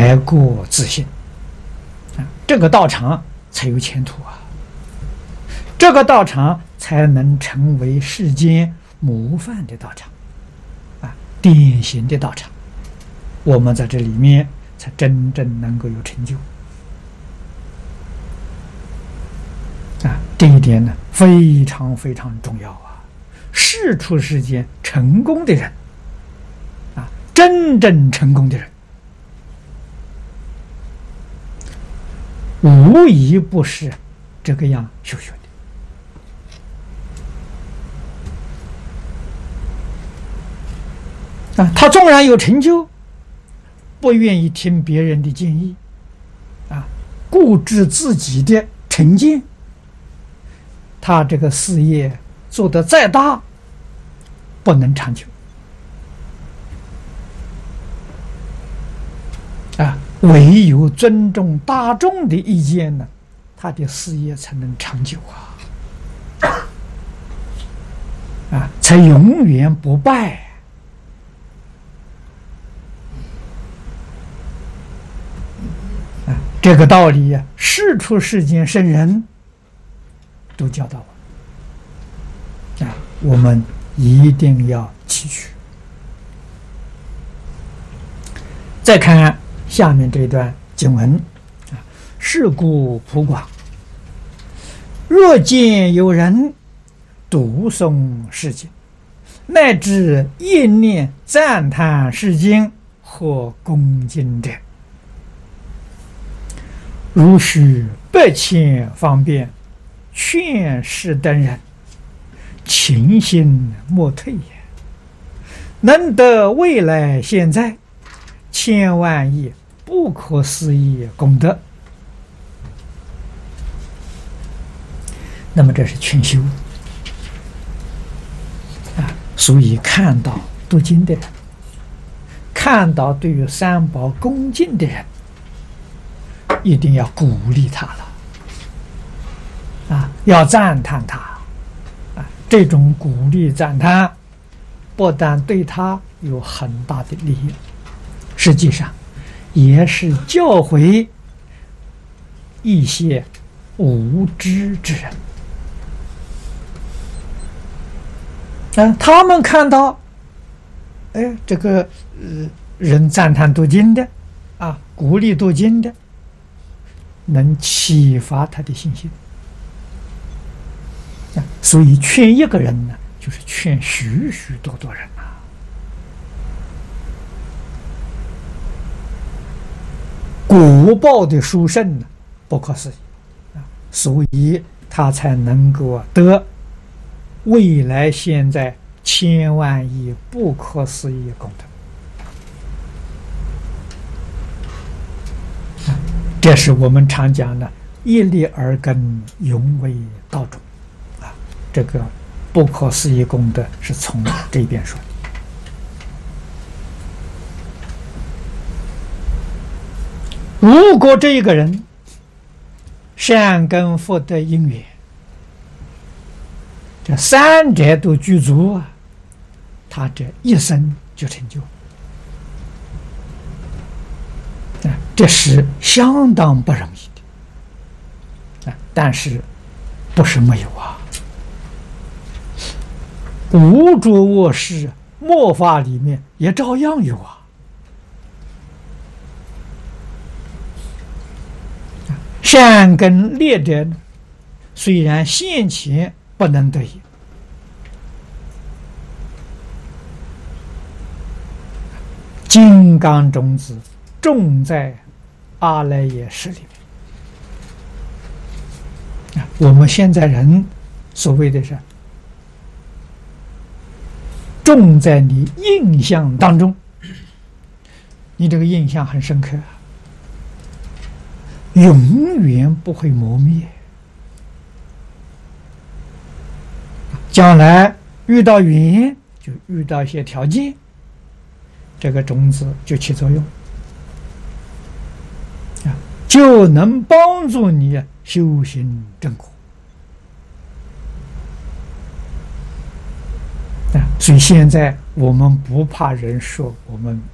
改过自新啊，这个道场才有前途啊！这个道场才能成为世间模范的道场啊，典型的道场。我们在这里面才真正能够有成就啊！这一点呢，非常非常重要啊！世出世间成功的人啊，真正成功的人，无一不是这个样修学的啊！他纵然有成就，不愿意听别人的建议啊，固执自己的成见，他这个事业做得再大，不能长久啊！唯有尊重大众的意见呢，他的事业才能长久啊，才永远不败啊！这个道理呀，世出世间圣人都教导我啊，我们一定要汲取。再看下面这段经文啊，是故普广，若见有人读诵是经，乃至念念赞叹是经或恭敬者，如许百千方便，劝世等人，勤心莫退也，能得未来现在千万亿不可思议功德。那么这是劝修啊，所以看到读经的人，看到对于三宝恭敬的人，一定要鼓励他了啊，要赞叹他啊！这种鼓励赞叹，不但对他有很大的利益，实际上也是教诲一些无知之人啊，他们看到，哎，这个人赞叹读经的啊，鼓励读经的，能启发他的信心啊，所以劝一个人呢，就是劝许许多多人啊。果报的殊胜呢，不可思议啊，所以他才能够得未来现在千万亿不可思议功德。这是我们常讲的一粒耳根，永为道种啊，这个不可思议功德是从这边说的。如果这个人善根福德因缘，这三者都具足啊，他这一生就成就啊，这是相当不容易的啊！但是不是没有啊？无着卧室末法里面也照样有啊。善根劣者呢，虽然现前不能得也，金刚种子种在阿赖耶识里面。我们现在人所谓的是种在你印象当中，你这个印象很深刻啊，永远不会磨灭。将来遇到缘，就遇到一些条件，这个种子就起作用啊，就能帮助你修行正果啊。所以现在我们不怕人说我们